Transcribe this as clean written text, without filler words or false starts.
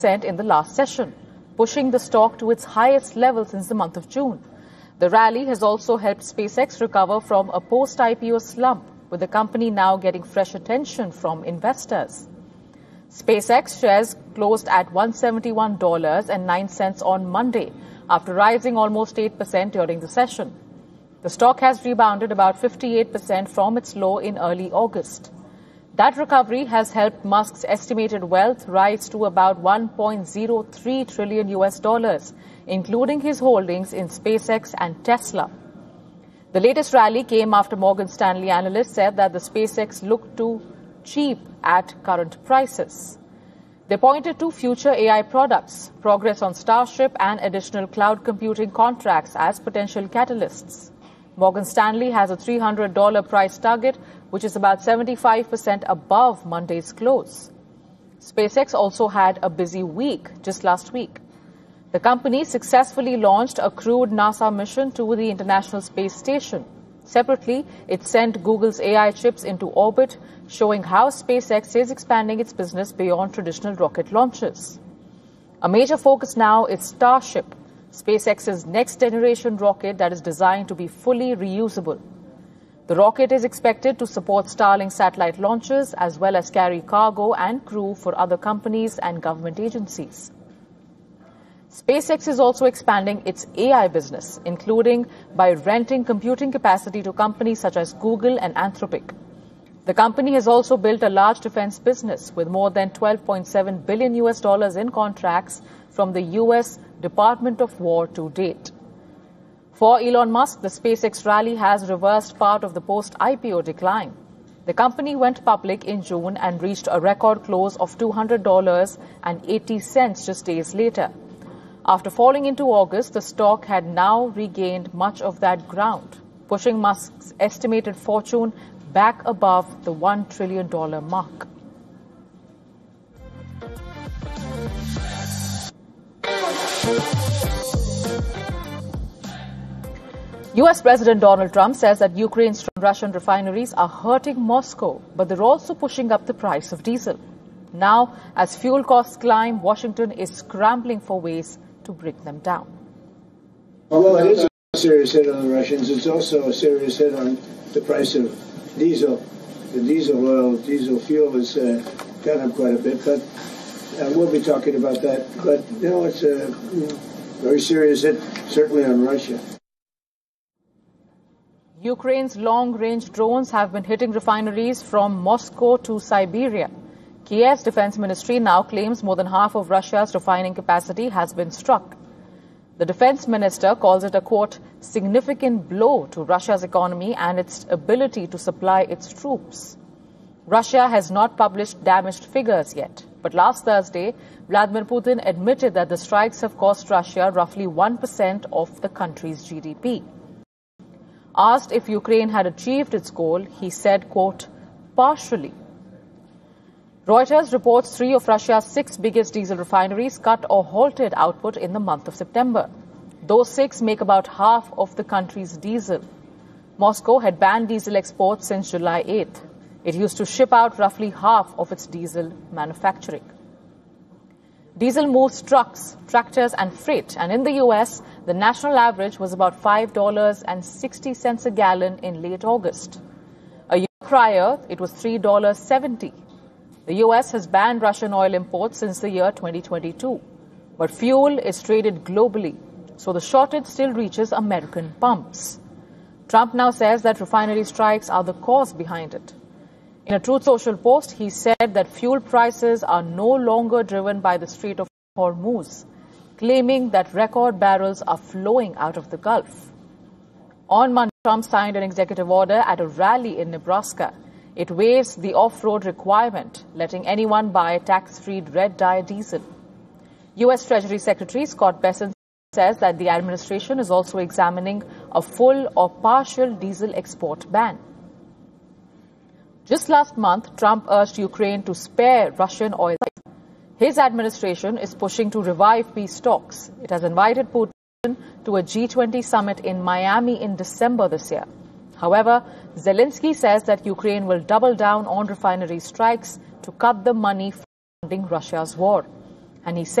in the last session, pushing the stock to its highest level since the month of June. The rally has also helped SpaceX recover from a post-IPO slump, with the company now getting fresh attention from investors. SpaceX shares closed at $171.09 on Monday, after rising almost 8% during the session. The stock has rebounded about 58% from its low in early August. That recovery has helped Musk's estimated wealth rise to about $1.03 trillion, including his holdings in SpaceX and Tesla. The latest rally came after Morgan Stanley analysts said that the SpaceX looked too cheap at current prices. They pointed to future AI products, progress on Starship, and additional cloud computing contracts as potential catalysts. Morgan Stanley has a $300 price target, which is about 75% above Monday's close. SpaceX also had a busy week just last week. The company successfully launched a crewed NASA mission to the International Space Station. Separately, it sent Google's AI chips into orbit, showing how SpaceX is expanding its business beyond traditional rocket launches. A major focus now is Starship, SpaceX's next-generation rocket that is designed to be fully reusable. The rocket is expected to support Starlink satellite launches as well as carry cargo and crew for other companies and government agencies. SpaceX is also expanding its AI business, including by renting computing capacity to companies such as Google and Anthropic. The company has also built a large defense business with more than $12.7 billion in contracts from the U.S. Department of War to date. For Elon Musk, the SpaceX rally has reversed part of the post-IPO decline. The company went public in June and reached a record close of $200.80 just days later. After falling into August, the stock had now regained much of that ground, pushing Musk's estimated fortune back above the $1 trillion mark. U.S. President Donald Trump says that Ukraine's Russian refineries are hurting Moscow, but they're also pushing up the price of diesel. Now, as fuel costs climb, Washington is scrambling for ways to bring them down. Well, it is a serious hit on the Russians. It's also a serious hit on the price of diesel. The diesel fuel has gone up quite a bit, but we'll be talking about that. But, it's a very serious hit, certainly on Russia. Ukraine's long-range drones have been hitting refineries from Moscow to Siberia. Kiev's defense ministry now claims more than half of Russia's refining capacity has been struck. The defense minister calls it a, quote, significant blow to Russia's economy and its ability to supply its troops. Russia has not published damaged figures yet, but last Thursday, Vladimir Putin admitted that the strikes have cost Russia roughly 1% of the country's GDP. Asked if Ukraine had achieved its goal, he said, quote, partially. Reuters reports 3 of Russia's 6 biggest diesel refineries cut or halted output in the month of September. Those 6 make about half of the country's diesel. Moscow had banned diesel exports since July 8th. It used to ship out roughly half of its diesel manufacturing. Diesel moves trucks, tractors and freight, and in the U.S., the national average was about $5.60 a gallon in late August. A year prior, it was $3.70. The U.S. has banned Russian oil imports since the year 2022, but fuel is traded globally, so the shortage still reaches American pumps. Trump now says that refinery strikes are the cause behind it. In a Truth Social post, he said that fuel prices are no longer driven by the Strait of Hormuz, claiming that record barrels are flowing out of the Gulf. On Monday, Trump signed an executive order at a rally in Nebraska. It waives the off-road requirement, letting anyone buy tax-free red-dye diesel. U.S. Treasury Secretary Scott Bessent says that the administration is also examining a full or partial diesel export ban. Just last month, Trump urged Ukraine to spare Russian oil. His administration is pushing to revive peace talks. It has invited Putin to a G20 summit in Miami in December this year. However, Zelensky says that Ukraine will double down on refinery strikes to cut the money funding Russia's war. And he said